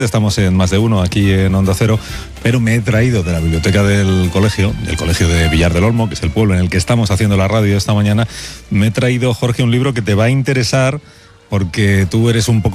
Estamos en Más de Uno, aquí en Onda Cero, pero me he traído de la biblioteca del colegio de Villar del Olmo, que es el pueblo en el que estamos haciendo la radio esta mañana. Me he traído, Jorge, un libro que te va a interesar porque tú eres un poco